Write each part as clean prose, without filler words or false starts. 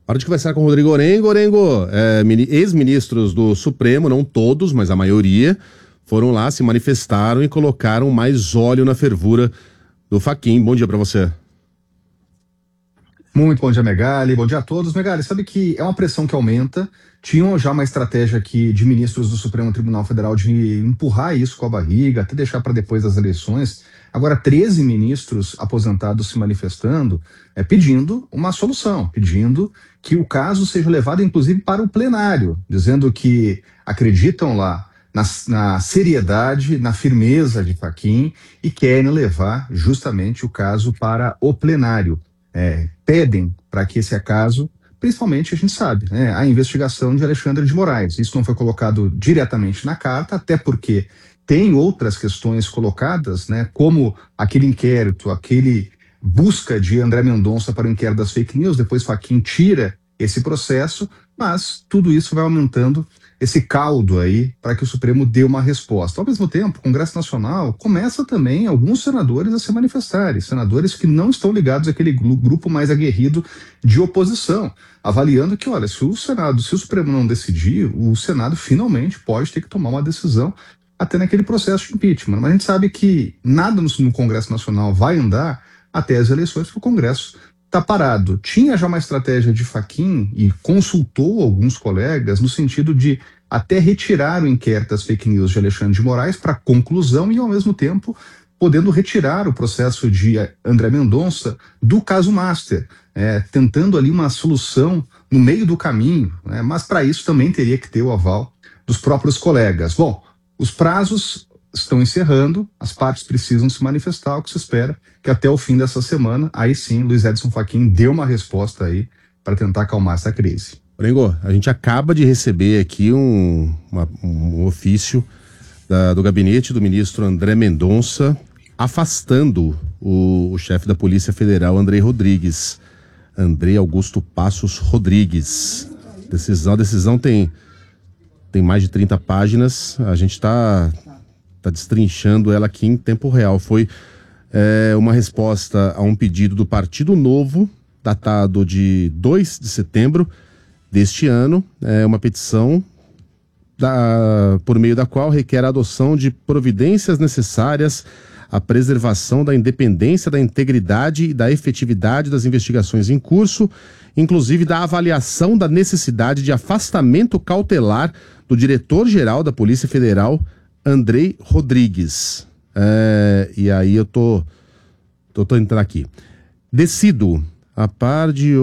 Hora de conversar com o Rodrigo Orengo. Orengo, ex-ministros do Supremo, não todos, mas a maioria, foram lá, se manifestaram e colocaram mais óleo na fervura do Fachin. Bom dia para você. Muito bom dia, Megali. Bom dia a todos. Megali, sabe que é uma pressão que aumenta. Tinham já uma estratégia aqui de ministros do Supremo Tribunal Federal de empurrar isso com a barriga, até deixar para depois das eleições. Agora, 13 ministros aposentados se manifestando, pedindo uma solução, pedindo que o caso seja levado, inclusive, para o plenário, dizendo que acreditam lá na seriedade, na firmeza de Fachin e querem levar justamente o caso para o plenário. Pedem para que esse caso, principalmente a gente sabe, a investigação de Alexandre de Moraes. Isso não foi colocado diretamente na carta, até porque tem outras questões colocadas, como aquele inquérito, aquele busca de André Mendonça para o inquérito das fake news, depois Fachin tira esse processo, mas tudo isso vai aumentando esse caldo aí para que o Supremo dê uma resposta. Ao mesmo tempo, o Congresso Nacional começa também alguns senadores a se manifestarem, senadores que não estão ligados àquele grupo mais aguerrido de oposição, avaliando que, olha, se o Supremo não decidir, o Senado finalmente pode ter que tomar uma decisão até naquele processo de impeachment. Mas a gente sabe que nada no Congresso Nacional vai andar até as eleições, porque o Congresso está parado. Tinha já uma estratégia de Fachin e consultou alguns colegas no sentido de até retirar o inquérito das fake news de Alexandre de Moraes para conclusão e, ao mesmo tempo, podendo retirar o processo de André Mendonça do caso Master, tentando ali uma solução no meio do caminho, mas para isso também teria que ter o aval dos próprios colegas. Bom, os prazos estão encerrando, as partes precisam se manifestar, o que se espera que até o fim dessa semana, aí sim, Luiz Edson Fachin deu uma resposta aí para tentar acalmar essa crise. Orengo, a gente acaba de receber aqui um ofício do gabinete do ministro André Mendonça afastando o chefe da Polícia Federal, André Augusto Passos Rodrigues. A decisão tem mais de 30 páginas, a gente está destrinchando ela aqui em tempo real. Foi uma resposta a um pedido do Partido Novo, datado de 2 de setembro deste ano, uma petição por meio da qual requer a adoção de providências necessárias à preservação da independência, da integridade e da efetividade das investigações em curso, inclusive da avaliação da necessidade de afastamento cautelar do diretor-geral da Polícia Federal, André Rodrigues. E aí eu tô entrando aqui. Decido, a par de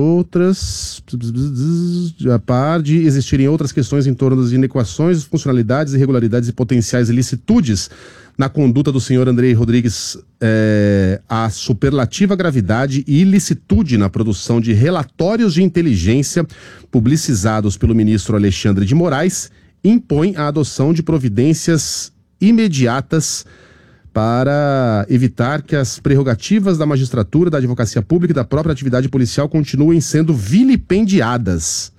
existirem outras questões em torno das inequações, funcionalidades, irregularidades e potenciais ilicitudes na conduta do senhor André Rodrigues, a superlativa gravidade e ilicitude na produção de relatórios de inteligência publicizados pelo ministro Alexandre de Moraes, impõe a adoção de providências imediatas para evitar que as prerrogativas da magistratura, da advocacia pública e da própria atividade policial continuem sendo vilipendiadas.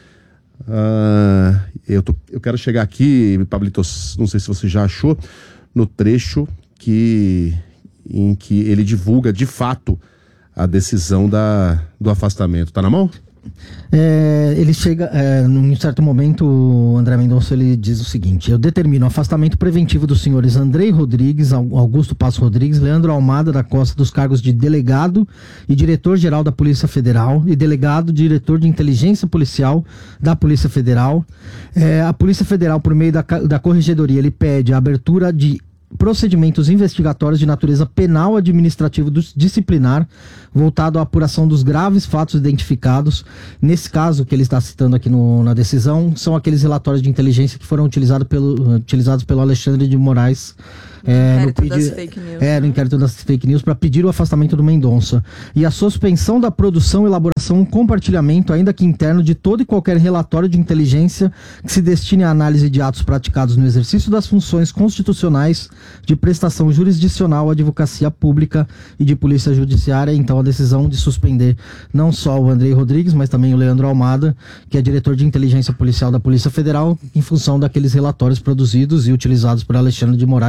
Eu quero chegar aqui, Pablitos, não sei se você já achou, no trecho em que ele divulga de fato a decisão do afastamento. Tá na mão? Ele chega, num certo momento, o André Mendonça ele diz o seguinte: eu determino o afastamento preventivo dos senhores André Rodrigues, Augusto Passos Rodrigues, Leandro Almada da Costa dos cargos de delegado e diretor-geral da Polícia Federal e delegado diretor de inteligência policial da Polícia Federal. A Polícia Federal, por meio da Corregedoria, ele pede a abertura de procedimentos investigatórios de natureza penal, administrativo, disciplinar, voltado à apuração dos graves fatos identificados. Nesse caso que ele está citando aqui na decisão, são aqueles relatórios de inteligência que foram utilizados pelo Alexandre de Moraes no inquérito das fake news, para pedir o afastamento do Mendonça e a suspensão da produção, elaboração, compartilhamento, ainda que interno, de todo e qualquer relatório de inteligência que se destine à análise de atos praticados no exercício das funções constitucionais de prestação jurisdicional, advocacia pública e de polícia judiciária. Então, a decisão de suspender não só o André Rodrigues, mas também o Leandro Almada, que é diretor de inteligência policial da Polícia Federal, em função daqueles relatórios produzidos e utilizados por Alexandre de Moraes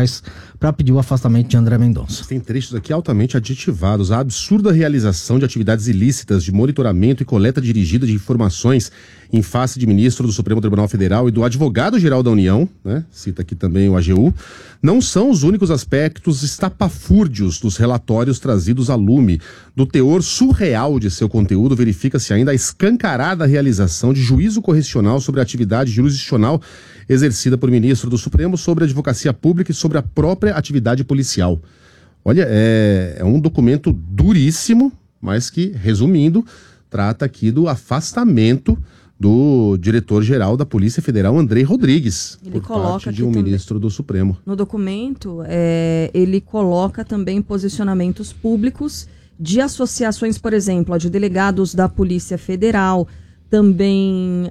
para pedir o afastamento de André Mendonça. Tem trechos aqui altamente adjetivados. A absurda realização de atividades ilícitas de monitoramento e coleta dirigida de informações em face de ministro do Supremo Tribunal Federal e do advogado-geral da União, né? Cita aqui também o AGU, não são os únicos aspectos estapafúrdios dos relatórios trazidos a lume. Do teor surreal de seu conteúdo, verifica-se ainda a escancarada realização de juízo correcional sobre a atividade jurisdicional exercida por ministro do Supremo sobre a advocacia pública e sobre a própria atividade policial. Olha, é um documento duríssimo, mas que, resumindo, trata aqui do afastamento do diretor-geral da Polícia Federal, Andrei Rodrigues, ele por coloca parte de um ministro do Supremo. No documento, ele coloca também posicionamentos públicos de associações, por exemplo, de delegados da Polícia Federal, também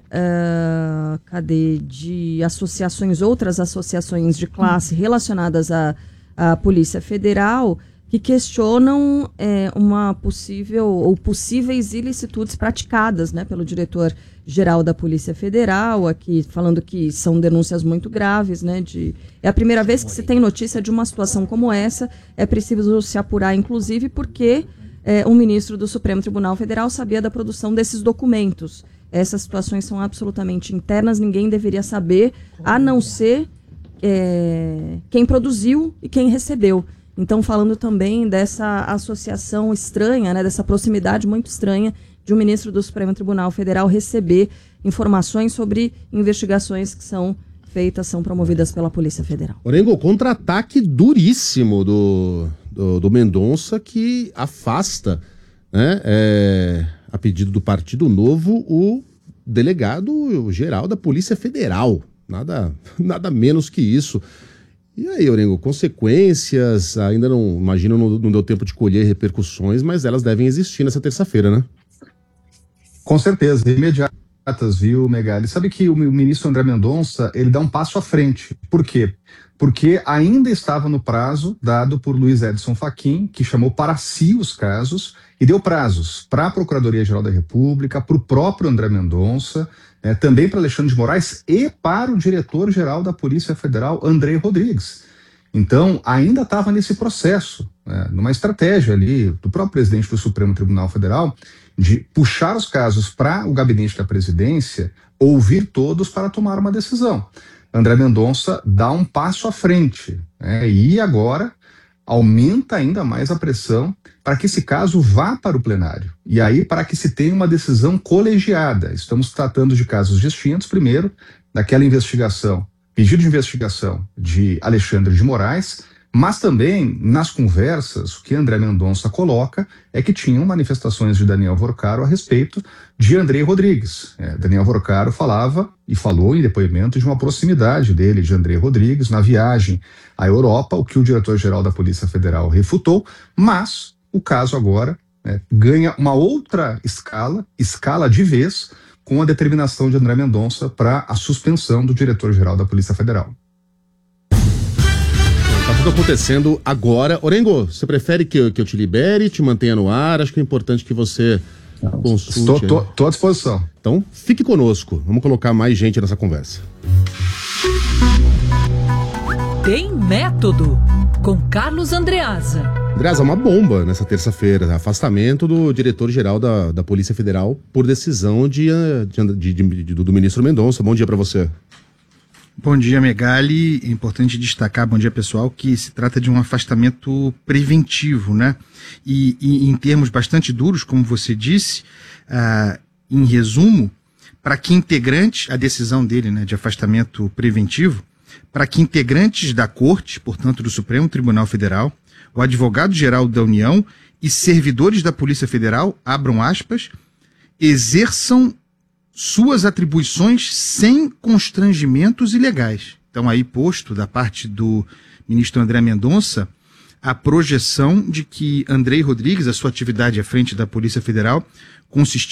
de associações, outras associações de classe relacionadas à Polícia Federal, que questionam uma possível ou possíveis ilicitudes praticadas, né, pelo diretor-geral da Polícia Federal, aqui falando que são denúncias muito graves, né, é a primeira vez que se tem notícia de uma situação como essa, é preciso se apurar, inclusive, porque o ministro do Supremo Tribunal Federal sabia da produção desses documentos. Essas situações são absolutamente internas, ninguém deveria saber, a não ser quem produziu e quem recebeu. Então, falando também dessa associação estranha, né, dessa proximidade muito estranha de um ministro do Supremo Tribunal Federal receber informações sobre investigações que são feitas, são promovidas pela Polícia Federal. Orengo, contra-ataque duríssimo do Mendonça, que afasta, né, a pedido do Partido Novo, o delegado-geral da Polícia Federal. Nada menos que isso. E aí, Orengo, consequências, ainda não, imagino, não deu tempo de colher repercussões, mas elas devem existir nessa terça-feira, né? Com certeza, imediatas, viu, Megali? Sabe que o ministro André Mendonça, ele dá um passo à frente. Por quê? Porque ainda estava no prazo dado por Luiz Edson Fachin, que chamou para si os casos e deu prazos para a Procuradoria-Geral da República, para o próprio André Mendonça, também para Alexandre de Moraes e para o diretor-geral da Polícia Federal, Andrei Rodrigues. Então, ainda estava nesse processo, numa estratégia ali do próprio presidente do Supremo Tribunal Federal, de puxar os casos para o gabinete da presidência, ouvir todos para tomar uma decisão. André Mendonça dá um passo à frente, e agora aumenta ainda mais a pressão para que esse caso vá para o plenário. E aí, para que se tenha uma decisão colegiada. Estamos tratando de casos distintos. Primeiro, daquela investigação, pedido de investigação de Alexandre de Moraes, mas também, nas conversas, o que André Mendonça coloca é que tinham manifestações de Daniel Vorcaro a respeito de Andrei Rodrigues. Daniel Vorcaro falou em depoimento de uma proximidade dele, de Andrei Rodrigues, na viagem à Europa, o que o diretor-geral da Polícia Federal refutou, mas o caso agora ganha uma outra escala de vez, com a determinação de André Mendonça para a suspensão do diretor-geral da Polícia Federal. Tá tudo acontecendo agora. Orengo, você prefere que eu te libere, te mantenha no ar? Acho que é importante que você consulte. Estou à disposição. Então, fique conosco. Vamos colocar mais gente nessa conversa. Tem Método, com Carlos Andreasa. Andreasa, uma bomba nessa terça-feira. Afastamento do diretor-geral da Polícia Federal por decisão do ministro Mendonça. Bom dia para você. Bom dia, Megali. É importante destacar, bom dia pessoal, que se trata de um afastamento preventivo, né? E em termos bastante duros, como você disse, em resumo, para que integrantes, a decisão dele, né, de afastamento preventivo, para que integrantes da Corte, portanto do Supremo Tribunal Federal, o advogado-geral da União e servidores da Polícia Federal, abram aspas, exerçam suas atribuições sem constrangimentos ilegais. Então, aí posto da parte do ministro André Mendonça a projeção de que Andrei Rodrigues, a sua atividade à frente da Polícia Federal, consistia